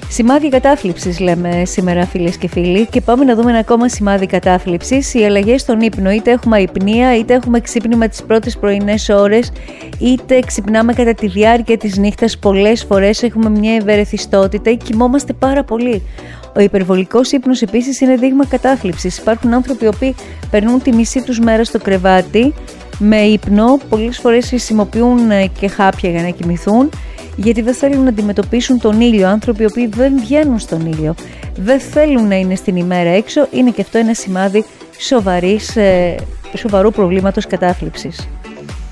Σημάδια κατάθλιψης λέμε σήμερα, φίλες και φίλοι, και πάμε να δούμε ένα ακόμα σημάδι κατάθλιψης. Οι αλλαγές στον ύπνο. Είτε έχουμε αϊπνία, είτε έχουμε ξύπνημα τις πρώτες πρωινές ώρες, είτε ξυπνάμε κατά τη διάρκεια της νύχτας. Πολλές φορές έχουμε μια ευερεθιστότητα ή κοιμόμαστε πάρα πολύ. Ο υπερβολικός ύπνος επίσης είναι δείγμα κατάθλιψης. Υπάρχουν άνθρωποι οι οποίοι περνούν τη μισή τους μέρα στο κρεβάτι με ύπνο, πολλές φορές χρησιμοποιούν και χάπια για να κοιμηθούν, γιατί δεν θέλουν να αντιμετωπίσουν τον ήλιο. Άνθρωποι οι οποίοι δεν βγαίνουν στον ήλιο, δεν θέλουν να είναι στην ημέρα έξω, είναι και αυτό ένα σημάδι σοβαρού προβλήματος κατάθλιψης.